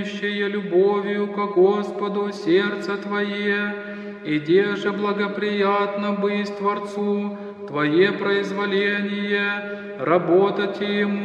любовью ко Господу сердце Твое, и деже благоприятно быть Творцу Твое произволение, работать Ему,